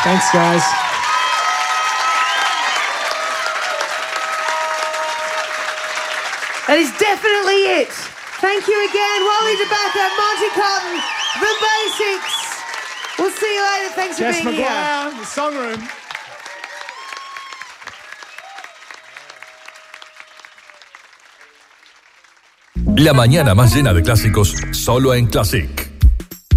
Thanks, guys. That is definitely it. Thank you again. Wally DeBacca, Monty Cotton, The Basics. We'll see you later. Thanks for being here. Jess McGuire, The Song Room. La mañana más llena de clásicos, solo en Classic.